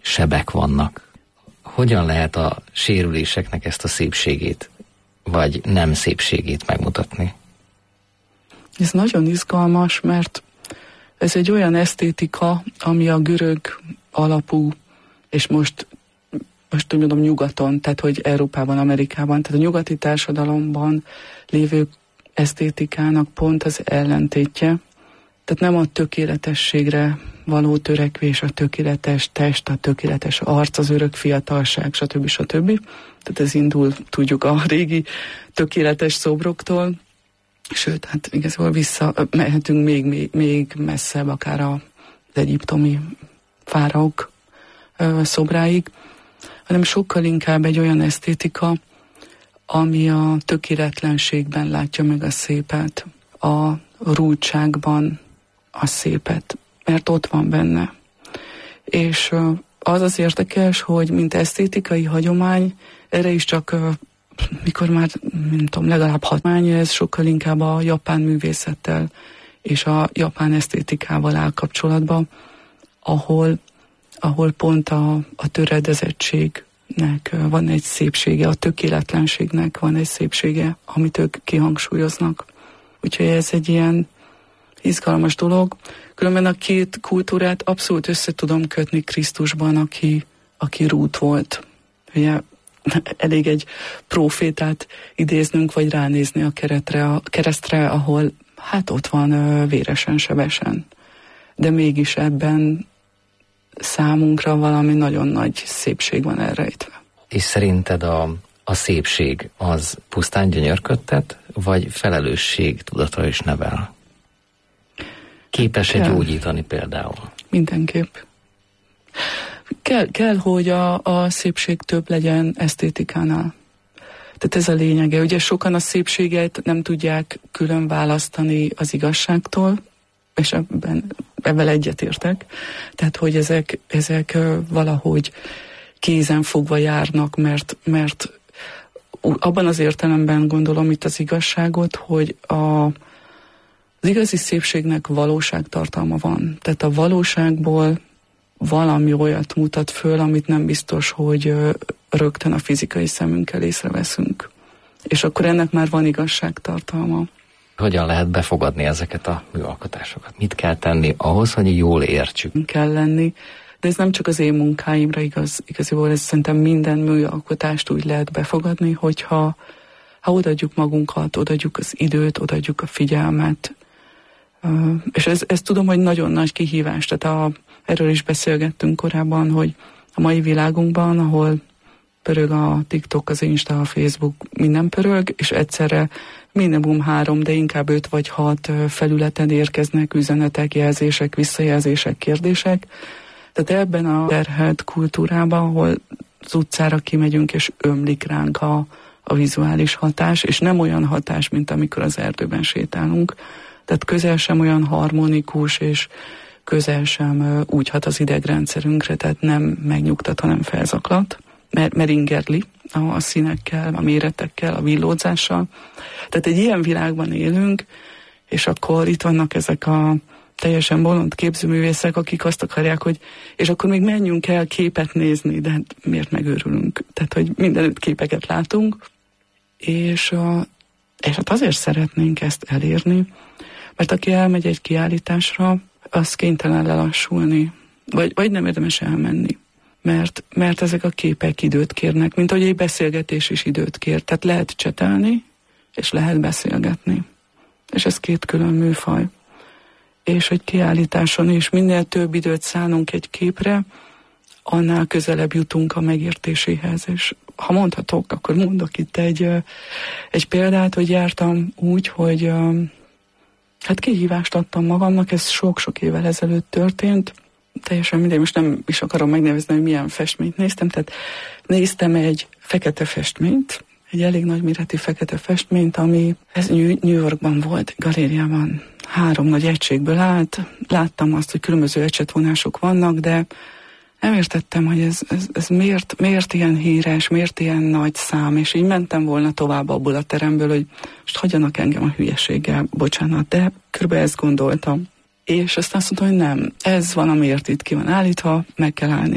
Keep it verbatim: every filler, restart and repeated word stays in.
sebek vannak. Hogyan lehet a sérüléseknek ezt a szépségét, vagy nem szépségét megmutatni? Ez nagyon izgalmas, mert ez egy olyan esztétika, ami a görög alapú, és most, most úgy mondom nyugaton, tehát hogy Európában, Amerikában, tehát a nyugati társadalomban lévő esztétikának pont az ellentétje. Tehát nem a tökéletességre való törekvés, a tökéletes test, a tökéletes arc, az örök fiatalság, stb. stb. Tehát ez indul, tudjuk, a régi tökéletes szobroktól, sőt, hát igazából vissza mehetünk még, még, még messzebb, akár az egyiptomi fáraók szobráig, hanem sokkal inkább egy olyan esztétika, ami a tökéletlenségben látja meg a szépet, a rúdságban a szépet, mert ott van benne. És az az érdekes, hogy mint esztétikai hagyomány, erre is csak, mikor már, nem tudom, legalább hatmány, ez sokkal inkább a japán művészettel és a japán esztétikával áll kapcsolatban, ahol, ahol pont a, a töredezettségnek van egy szépsége, a tökéletlenségnek van egy szépsége, amit ők kihangsúlyoznak. Úgyhogy ez egy ilyen izgalmas dolog. Különben a két kultúrát abszolút össze tudom kötni Krisztusban, aki, aki rút volt. Ugye elég egy prófétát idéznünk, vagy ránézni a keretre, a keresztre, ahol hát ott van ö, véresen, sebesen. De mégis ebben számunkra valami nagyon nagy szépség van elrejtve. És szerinted a, a szépség az pusztán gyönyörködtet, vagy felelősség tudatra is nevel? Képes-e gyógyítani például? Mindenképp. Kell, kell hogy a, a szépség több legyen esztétikánál. Tehát ez a lényege. Ugye sokan a szépséget nem tudják külön választani az igazságtól, és ebben, ebben egyetértek. Tehát, hogy ezek, ezek valahogy kézen fogva járnak, mert, mert abban az értelemben gondolom itt az igazságot, hogy a Az igazi szépségnek valóságtartalma van. Tehát a valóságból valami olyat mutat föl, amit nem biztos, hogy rögtön a fizikai szemünkkel észreveszünk. És akkor ennek már van igazságtartalma. Hogyan lehet befogadni ezeket a műalkotásokat? Mit kell tenni ahhoz, hogy jól értsük? Kell lenni, de ez nem csak az én munkáimra igaz. Igaziból ez szerintem minden műalkotást úgy lehet befogadni, hogyha ha odaadjuk magunkat, odaadjuk az időt, odaadjuk a figyelmet. Uh, és ez, ez tudom, hogy nagyon nagy kihívás. Tehát a, erről is beszélgettünk korábban, hogy a mai világunkban, ahol pörög a TikTok, az Insta, a Facebook, minden pörög, és egyszerre minimum három, de inkább öt vagy hat felületen érkeznek üzenetek, jelzések, visszajelzések, kérdések. Tehát ebben a terhelt kultúrában, ahol az utcára kimegyünk, és ömlik ránk a, a vizuális hatás, és nem olyan hatás, mint amikor az erdőben sétálunk. Tehát közel sem olyan harmonikus, és közel sem úgy hat az idegrendszerünkre, tehát nem megnyugtat, hanem felzaklat, mert, mert ingerli a, a színekkel, a méretekkel, a villódzással. Tehát egy ilyen világban élünk, és akkor itt vannak ezek a teljesen bolond képzőművészek, akik azt akarják, hogy és akkor még menjünk el képet nézni, de hát miért megőrülünk? Tehát, hogy mindenütt képeket látunk, és, a, és hát azért szeretnénk ezt elérni, mert aki elmegy egy kiállításra, az kénytelen lelassulni, vagy, vagy nem érdemes elmenni. Mert, mert ezek a képek időt kérnek, mint ahogy egy beszélgetés is időt kér. Tehát lehet csetelni, és lehet beszélgetni. És ez két külön műfaj. És egy kiállításon is minél több időt szánunk egy képre, annál közelebb jutunk a megértéséhez. És ha mondhatok, akkor mondok itt egy, egy példát, hogy jártam úgy, hogy hát kihívást adtam magamnak, ez sok-sok évvel ezelőtt történt, teljesen mindegy, most nem is akarom megnevezni, hogy milyen festményt néztem, tehát néztem egy fekete festményt, egy elég nagy méretű fekete festményt, ami ez New Yorkban volt, galériában, három nagy egységből állt, láttam azt, hogy különböző ecsetvonások vannak, de nem értettem, hogy ez, ez, ez miért, miért ilyen híres, miért ilyen nagy szám, és így mentem volna tovább abból a teremből, hogy most hagyjanak engem a hülyeséggel, bocsánat, de körülbelül ezt gondoltam. És aztán azt mondtam, hogy nem, ez van, amiért itt ki van állítva, meg kell állni.